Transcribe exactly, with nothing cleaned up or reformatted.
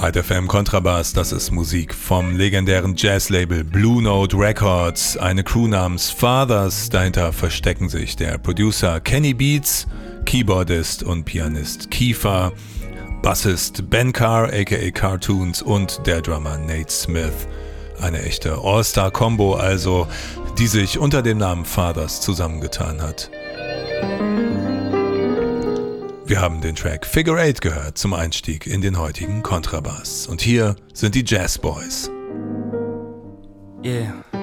Hyde F M Kontrabass, das ist Musik vom legendären Jazzlabel Blue Note Records, eine Crew namens Fathers, dahinter verstecken sich der Producer Kenny Beats, Keyboardist und Pianist Kiefer, Bassist Ben Carr aka Cartoons und der Drummer Nate Smith. Eine echte All-Star-Kombo also, die sich unter dem Namen Fathers zusammengetan hat. Wir haben den Track Figure Eight gehört zum Einstieg in den heutigen Kontrabass. Und hier sind die Jazz Boys. Yeah.